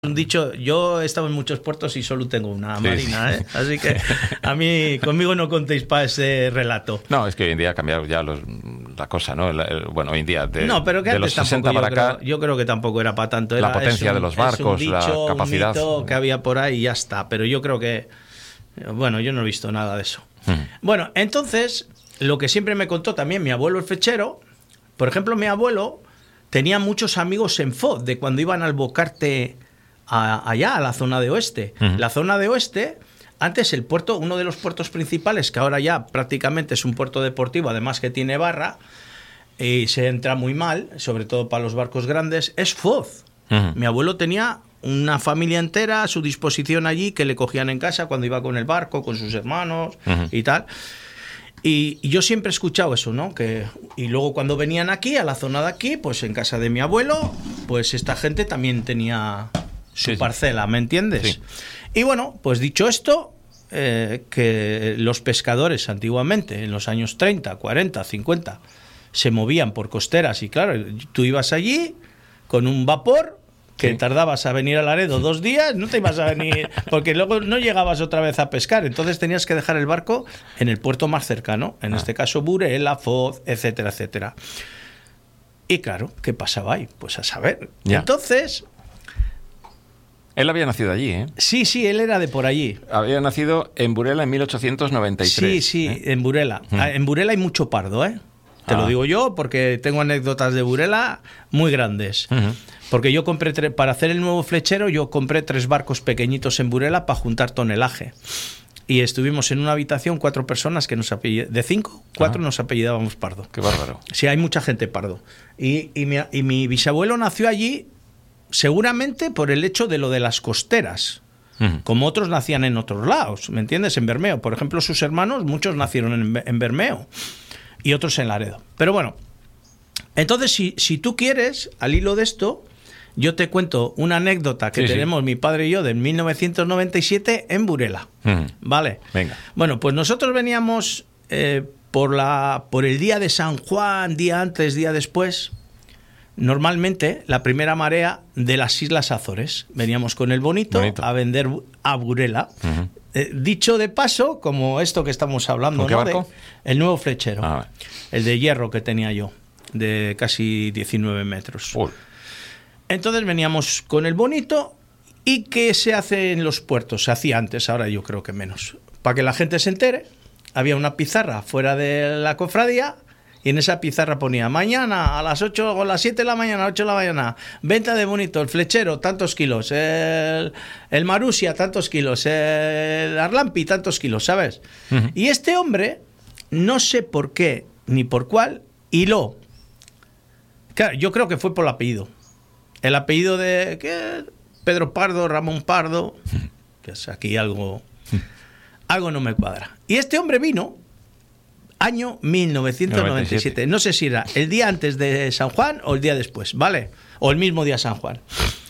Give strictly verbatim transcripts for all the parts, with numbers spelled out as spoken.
Un dicho, yo he estado en muchos puertos y solo tengo una sí, marina, sí. ¿eh? Así que a mí, conmigo no contéis para ese relato. No, es que hoy en día ha cambiado ya los, la cosa, ¿no? El, el, bueno, hoy en día, de, no, pero que de los sesenta para acá... Creo, yo creo que tampoco era para tanto. Era, la potencia un, de los barcos, es un dicho, la capacidad... un mito que había por ahí y ya está. Pero yo creo que... Bueno, yo no he visto nada de eso. Hmm. Bueno, entonces, lo que siempre me contó también mi abuelo el flechero, por ejemplo, mi abuelo tenía muchos amigos en Foz, de cuando iban al Bocarte... A, allá, a la zona de oeste. Uh-huh. La zona de oeste, antes el puerto, uno de los puertos principales, que ahora ya prácticamente es un puerto deportivo, además que tiene barra, y se entra muy mal, sobre todo para los barcos grandes, es Foz. Uh-huh. Mi abuelo tenía una familia entera a su disposición allí, que le cogían en casa cuando iba con el barco, con sus hermanos uh-huh. y tal. Y, y yo siempre he escuchado eso, ¿no? Que, y luego cuando venían aquí, a la zona de aquí, pues en casa de mi abuelo, pues esta gente también tenía... su sí, parcela, ¿me entiendes? Sí. Y bueno, pues dicho esto, eh, que los pescadores antiguamente, en los años treinta, cuarenta, cincuenta, se movían por costeras y claro, tú ibas allí con un vapor que sí. tardabas a venir a Laredo dos días, no te ibas a venir, porque luego no llegabas otra vez a pescar, entonces tenías que dejar el barco en el puerto más cercano, en ah. este caso Burela, Foz, etcétera, etcétera. Y claro, ¿qué pasaba ahí? Pues a saber. Ya. Entonces... Él había nacido allí, ¿eh? Sí, sí, él era de por allí. Había nacido en Burela en mil ochocientos noventa y tres. Sí, sí, ¿eh? en Burela. Mm. En Burela hay mucho pardo, ¿eh? Te ah. lo digo yo porque tengo anécdotas de Burela muy grandes. Uh-huh. Porque yo compré, tre- para hacer el nuevo flechero, yo compré tres barcos pequeñitos en Burela para juntar tonelaje. Y estuvimos en una habitación, cuatro personas que nos apellidábamos, de cinco, cuatro ah. nos apellidábamos Pardo. Qué bárbaro. Sí, hay mucha gente Pardo. Y, y, mi, y mi bisabuelo nació allí... seguramente por el hecho de lo de las costeras, uh-huh. como otros nacían en otros lados, ¿me entiendes? En Bermeo, por ejemplo, sus hermanos, muchos nacieron en, en Bermeo y otros en Laredo. Pero bueno, entonces si, si tú quieres, al hilo de esto, yo te cuento una anécdota que sí, tenemos sí. mi padre y yo de mil novecientos noventa y siete en Burela, uh-huh. ¿vale? Venga. Bueno, pues nosotros veníamos eh, por, la, por el día de San Juan, día antes, día después... Normalmente, la primera marea de las Islas Azores. Veníamos con el bonito, bonito. a vender a Burela. Uh-huh. Eh, dicho de paso, como esto que estamos hablando, ¿Qué ¿no? barco? De, el nuevo flechero. Ah, el de hierro que tenía yo, de casi diecinueve metros. Uy. Entonces veníamos con el bonito. ¿Y qué se hace en los puertos? Se hacía antes, ahora yo creo que menos. Para que la gente se entere, había una pizarra fuera de la cofradía. Y en esa pizarra ponía, mañana a las ocho o las siete de la mañana, ocho de la mañana, venta de bonito, el flechero, tantos kilos, el, el Marusia, tantos kilos, el Arlampi, tantos kilos, ¿sabes? Uh-huh. Y este hombre, no sé por qué ni por cuál, hiló. Claro, yo creo que fue por el apellido. El apellido de ¿qué? Pedro Pardo, Ramón Pardo, que es aquí algo, algo no me cuadra. Y este hombre vino... Año mil novecientos noventa y siete. No sé si era el día antes de San Juan o el día después, ¿vale? O el mismo día San Juan.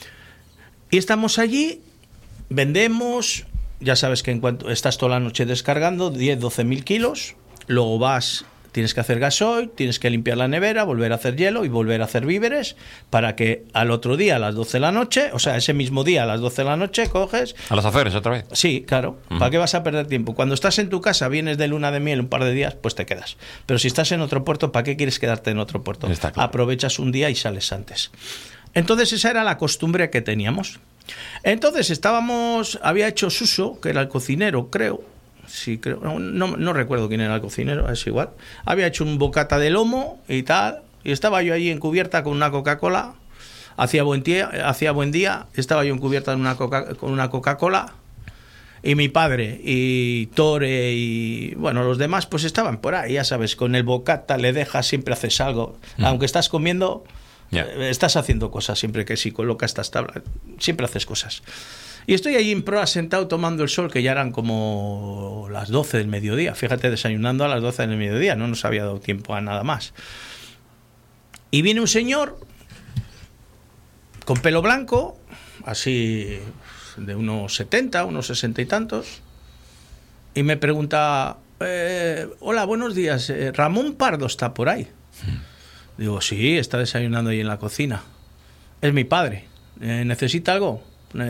Y estamos allí, vendemos, ya sabes que en cuanto estás toda la noche descargando, diez, doce mil kilos, luego vas, tienes que hacer gasoil, tienes que limpiar la nevera, volver a hacer hielo y volver a hacer víveres para que al otro día a las doce de la noche, o sea, ese mismo día a las doce de la noche coges... ¿A los Azores otra vez? Sí, claro. Uh-huh. ¿Para qué vas a perder tiempo? Cuando estás en tu casa, vienes de luna de miel un par de días, pues te quedas. Pero si estás en otro puerto, ¿para qué quieres quedarte en otro puerto? Está claro. Aprovechas un día y sales antes. Entonces esa era la costumbre que teníamos. Entonces estábamos... Había hecho Suso, que era el cocinero, creo... Sí, creo, no, no, no recuerdo quién era el cocinero, es igual. Había hecho un bocata de lomo y tal, y estaba yo allí en cubierta con una Coca-Cola. Hacía buen día, hacía buen día, estaba yo en cubierta en una Coca, con una Coca-Cola. Y mi padre y Tore y bueno, los demás pues estaban por ahí, ya sabes, con el bocata le dejas, siempre haces algo. Mm. Aunque estás comiendo, yeah. eh, estás haciendo cosas, siempre que si colocas estas tablas, siempre haces cosas. Y estoy allí en proa sentado tomando el sol, que ya eran como las doce del mediodía. Fíjate, desayunando a las doce del mediodía, no nos había dado tiempo a nada más. Y viene un señor con pelo blanco, así de unos setenta, unos sesenta y tantos, y me pregunta, eh, hola, buenos días, eh, ¿Ramón Pardo está por ahí? Digo, sí, está desayunando ahí en la cocina. Es mi padre. Eh, ¿Necesita algo?